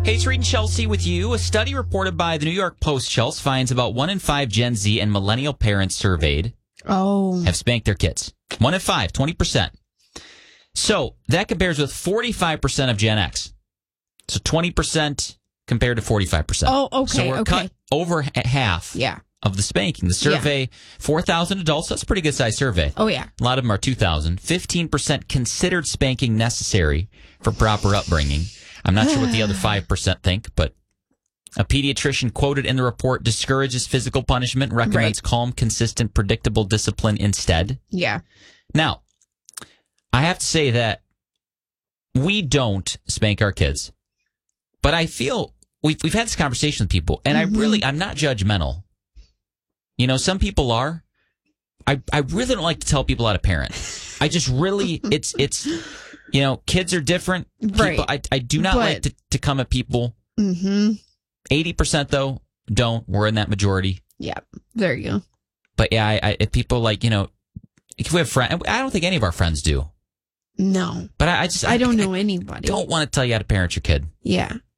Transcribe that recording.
Hey, it's Reed and Chelsea with you. A study reported by the New York Post, Chelsea, finds about 1 in 5 Gen Z and millennial parents surveyed have spanked their kids. 1 in 5, 20%. So that compares with 45% of Gen X. So 20% compared to 45%. Oh, okay. So we're cut over half of the spanking. The survey, 4,000 adults. That's a pretty good sized survey. Oh, yeah. A lot of them are 2,000. 15% considered spanking necessary for proper upbringing. I'm not sure what the other 5% think, but a pediatrician quoted in the report discourages physical punishment and recommends calm, consistent, predictable discipline instead. Yeah. Now, I have to say that we don't spank our kids, but I feel we've had this conversation with people, and I'm not judgmental. You know, some people are. I really don't like to tell people how to parent. I just really, it's you know, kids are different. People, I do not like to come at people. 80% though don't. We're in that majority. Yeah, there you go. But yeah, if people like, you know, if we have friends, I don't think any of our friends do. No. But I don't know anybody. Don't want to tell you how to parent your kid. Yeah.